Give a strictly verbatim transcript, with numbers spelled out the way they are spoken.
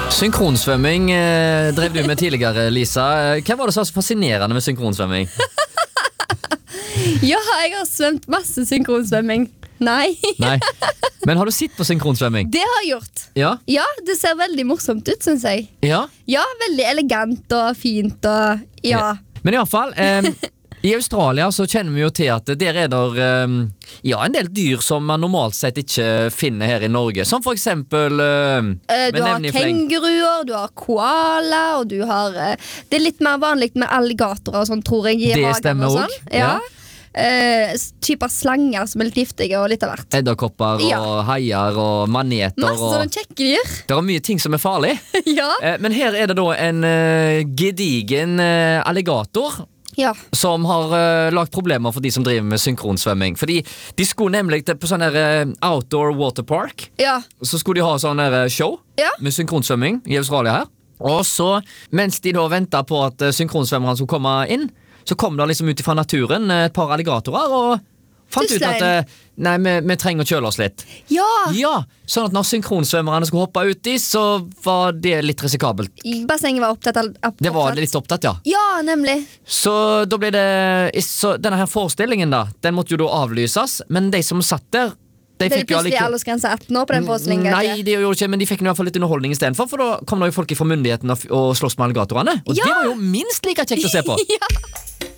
Synkronsvømming eh, drev du med tidligere, Lisa. Hva var det så fascinerende med synkronsvømming? Ja, jeg har svømt masse synkronsvømming. Nei. Nei. Men har du sett på synkronsvømming? Det har jeg gjort. Ja? Ja, det ser veldig morsomt ut, synes jeg. Ja? Ja, veldig elegant og fint og ja. Men i alle fall, eh, i Australia så kjenner vi jo til at der er der eh, ja, en del dyr som man normalt sett ikke finner her i Norge. Som for eksempel eh, Eh, Du har kenguruer, du har koala, og du har eh, det er litt mer vanlig med alligatorer og sånn, tror jeg, i Det hagen stemmer og også, sånn. Ja. Eh, s- typer slanger som er litt giftige og litt av hvert. edderkopper og Ja. haier og maneter. Masse Og sånne kjekke dyr. det er mye ting som er farlig. Ja. Eh, men her er det da en eh, gedigen eh, alligator Ja. som har uh, lagt problemer for de som driver med synkronsvømming. Fordi de skulle nemlig til, på sånn her uh, outdoor waterpark, Ja. så skulle de ha sånn her uh, show Ja. med synkronsvømming i Australia her. Og så, mens de da ventet på at uh, synkronsvømmerne skulle komme inn, så kom det liksom ut fra naturen uh, et par alligatorer og fant ut at Tuslein. uh, nei, vi, vi trenger å kjøle oss litt. Ja. Ja, sånn at når synkronsvømmerne skulle hoppe uti, så var det litt risikabelt. Bassenget var opptatt av opptatt. Det var litt opptatt, ja. Ja, nemlig. Så da ble det så denne her forestillingen da, den måtte jo da avlyses, men de som satt der, de Det er fikk jo plutselig allike- aldersgrense atten år på den forestillingen. Nei, det gjorde ikke, men de fikk i hvert fall litt underholdning i stedet for, for da kom det jo folk fra myndigheten og, og slåss med alligatorene, og Ja! det var jo minst like kjekt å se på. Ja.